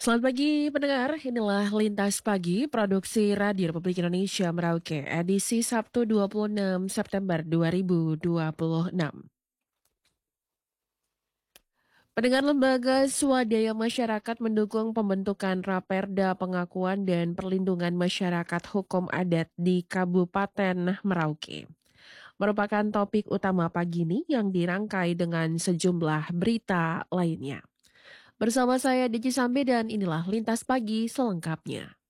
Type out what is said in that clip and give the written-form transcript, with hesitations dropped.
Selamat pagi pendengar, inilah Lintas Pagi Produksi Radio Republik Indonesia Merauke, edisi Sabtu 26 September 2026. Pendengar, lembaga swadaya masyarakat mendukung pembentukan Raperda Pengakuan dan Perlindungan Masyarakat Hukum Adat di Kabupaten Merauke. Merupakan topik utama pagi ini yang dirangkai dengan sejumlah berita lainnya. Bersama saya Deci Sambe dan inilah Lintas Pagi selengkapnya.